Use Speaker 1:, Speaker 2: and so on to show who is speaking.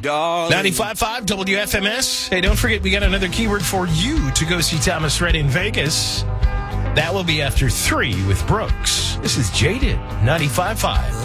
Speaker 1: darling.
Speaker 2: 95.5 WFMS. Hey, don't forget, we got another keyword for you to go see Thomas Rhett in Vegas. That will be after 3 with Brooks. This is Jaded, 95.5.